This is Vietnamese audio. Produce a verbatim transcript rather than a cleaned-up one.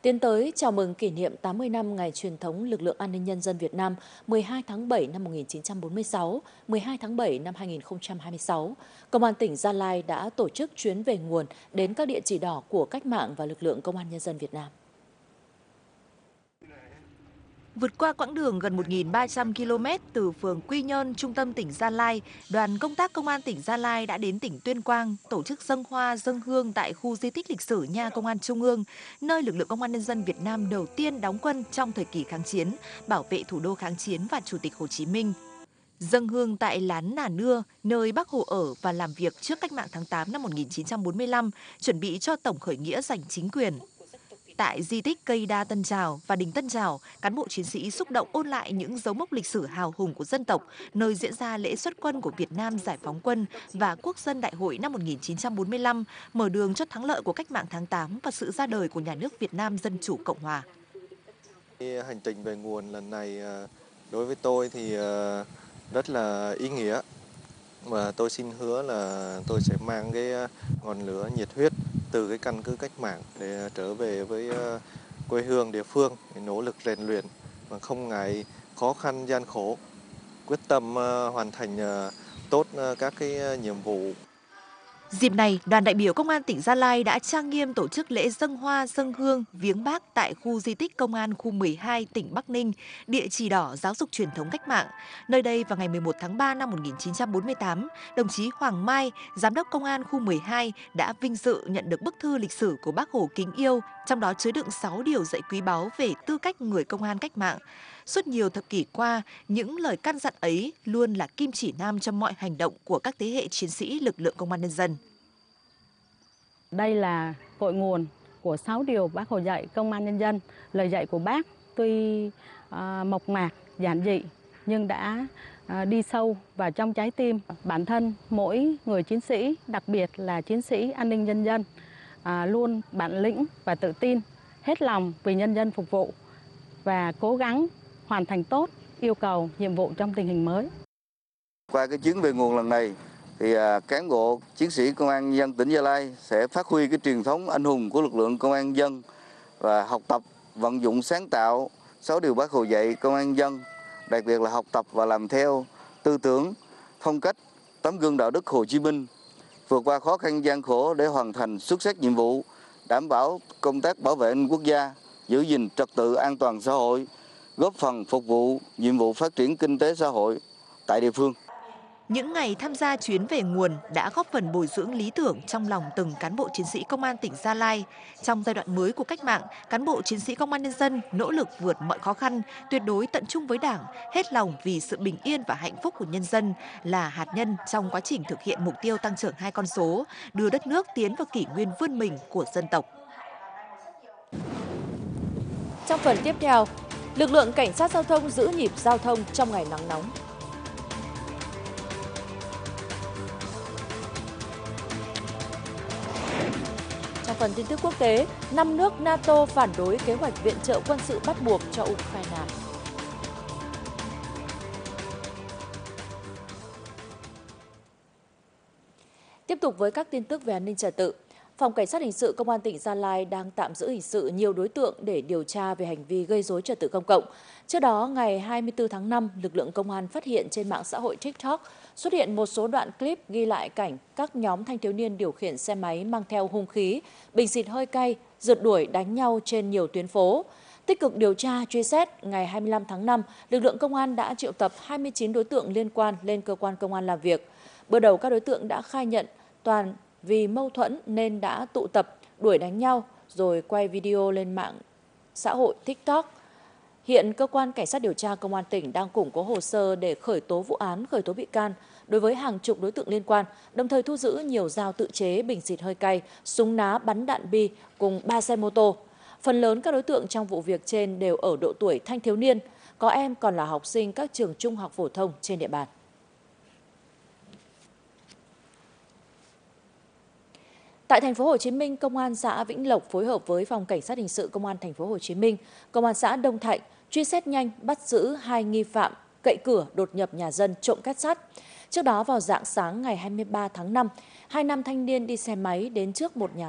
Tiến tới chào mừng kỷ niệm tám mươi năm ngày truyền thống lực lượng an ninh nhân dân Việt Nam mười hai tháng bảy năm một nghìn chín trăm bốn mươi sáu, mười hai tháng bảy năm hai nghìn không trăm hai mươi sáu, Công an tỉnh Gia Lai đã tổ chức chuyến về nguồn đến các địa chỉ đỏ của cách mạng và lực lượng Công an nhân dân Việt Nam. Vượt qua quãng đường gần một nghìn ba trăm ki lô mét từ phường Quy Nhơn, trung tâm tỉnh Gia Lai, đoàn công tác Công an tỉnh Gia Lai đã đến tỉnh Tuyên Quang tổ chức dâng hoa dâng hương tại khu di tích lịch sử Nha Công an Trung ương, nơi lực lượng Công an nhân dân Việt Nam đầu tiên đóng quân trong thời kỳ kháng chiến, bảo vệ thủ đô kháng chiến và Chủ tịch Hồ Chí Minh. Dâng hương tại lán Nà Nưa, nơi Bác Hồ ở và làm việc trước cách mạng tháng tám năm một nghìn chín trăm bốn mươi lăm, chuẩn bị cho tổng khởi nghĩa giành chính quyền. Tại di tích cây đa Tân Trào và đình Tân Trào, cán bộ chiến sĩ xúc động ôn lại những dấu mốc lịch sử hào hùng của dân tộc, nơi diễn ra lễ xuất quân của Việt Nam giải phóng quân và Quốc dân đại hội năm một nghìn chín trăm bốn mươi lăm, mở đường cho thắng lợi của cách mạng tháng tám và sự ra đời của nhà nước Việt Nam Dân chủ Cộng hòa. Hành trình về nguồn lần này đối với tôi thì rất là ý nghĩa, và tôi xin hứa là tôi sẽ mang cái ngọn lửa nhiệt huyết từ cái căn cứ cách mạng để trở về với quê hương địa phương, để nỗ lực rèn luyện và không ngại khó khăn gian khổ, quyết tâm hoàn thành tốt các cái nhiệm vụ. Dịp này, đoàn đại biểu Công an tỉnh Gia Lai đã trang nghiêm tổ chức lễ dâng hoa dâng hương viếng Bác tại khu di tích Công an khu mười hai tỉnh Bắc Ninh, địa chỉ đỏ giáo dục truyền thống cách mạng. Nơi đây vào ngày mười một tháng ba năm một nghìn chín trăm bốn mươi tám, đồng chí Hoàng Mai, Giám đốc Công an khu mười hai đã vinh dự nhận được bức thư lịch sử của Bác Hồ kính yêu, trong đó chứa đựng sáu điều dạy quý báu về tư cách người công an cách mạng. Suốt nhiều thập kỷ qua, những lời căn dặn ấy luôn là kim chỉ nam cho mọi hành động của các thế hệ chiến sĩ lực lượng Công an nhân dân. Đây là cội nguồn của sáu điều Bác Hồ dạy Công an nhân dân. Lời dạy của Bác tuy uh, mộc mạc, giản dị nhưng đã uh, đi sâu vào trong trái tim bản thân mỗi người chiến sĩ, đặc biệt là chiến sĩ an ninh nhân dân, uh, luôn bản lĩnh và tự tin, hết lòng vì nhân dân phục vụ và cố gắng hoàn thành tốt yêu cầu, nhiệm vụ trong tình hình mới. Qua cái chuyến về nguồn lần này, thì cán bộ chiến sĩ Công an nhân dân tỉnh Gia Lai sẽ phát huy cái truyền thống anh hùng của lực lượng Công an nhân dân và học tập, vận dụng sáng tạo sáu điều Bác Hồ dạy Công an nhân dân, đặc biệt là học tập và làm theo tư tưởng, phong cách, tấm gương đạo đức Hồ Chí Minh, vượt qua khó khăn gian khổ để hoàn thành xuất sắc nhiệm vụ, đảm bảo công tác bảo vệ an ninh quốc gia, giữ gìn trật tự an toàn xã hội, góp phần phục vụ nhiệm vụ phát triển kinh tế xã hội tại địa phương. Những ngày tham gia chuyến về nguồn đã góp phần bồi dưỡng lý tưởng trong lòng từng cán bộ chiến sĩ Công an tỉnh Gia Lai. Trong giai đoạn mới của cách mạng, cán bộ chiến sĩ Công an nhân dân nỗ lực vượt mọi khó khăn, tuyệt đối tận trung với Đảng, hết lòng vì sự bình yên và hạnh phúc của nhân dân, là hạt nhân trong quá trình thực hiện mục tiêu tăng trưởng hai con số, đưa đất nước tiến vào kỷ nguyên vươn mình của dân tộc. Trong phần tiếp theo, lực lượng cảnh sát giao thông giữ nhịp giao thông trong ngày nắng nóng. Trong phần tin tức quốc tế, năm nước NATO phản đối kế hoạch viện trợ quân sự bắt buộc cho Ukraine. Tiếp tục với các tin tức về an ninh trật tự. Phòng Cảnh sát Hình sự Công an tỉnh Gia Lai đang tạm giữ hình sự nhiều đối tượng để điều tra về hành vi gây rối trật tự công cộng. Trước đó, ngày hai mươi tư tháng năm, lực lượng công an phát hiện trên mạng xã hội TikTok xuất hiện một số đoạn clip ghi lại cảnh các nhóm thanh thiếu niên điều khiển xe máy mang theo hung khí, bình xịt hơi cay, rượt đuổi đánh nhau trên nhiều tuyến phố. Tích cực điều tra, truy xét, ngày hai mươi lăm tháng năm, lực lượng công an đã triệu tập hai mươi chín đối tượng liên quan lên cơ quan công an làm việc. Bước đầu các đối tượng đã khai nhận toàn vì mâu thuẫn nên đã tụ tập đuổi đánh nhau rồi quay video lên mạng xã hội TikTok. Hiện cơ quan cảnh sát điều tra công an tỉnh đang củng cố hồ sơ để khởi tố vụ án, khởi tố bị can đối với hàng chục đối tượng liên quan, đồng thời thu giữ nhiều dao tự chế, bình xịt hơi cay, súng ná bắn đạn bi cùng ba xe mô tô. Phần lớn các đối tượng trong vụ việc trên đều ở độ tuổi thanh thiếu niên, có em còn là học sinh các trường trung học phổ thông trên địa bàn. Tại thành phố Hồ Chí Minh, Công an xã Vĩnh Lộc phối hợp với Phòng Cảnh sát Hình sự Công an thành phố Hồ Chí Minh, Công an xã Đông Thạnh truy xét nhanh bắt giữ hai nghi phạm cậy cửa đột nhập nhà dân trộm két sắt. Trước đó vào rạng sáng ngày hai mươi ba tháng năm, hai nam thanh niên đi xe máy đến trước một nhà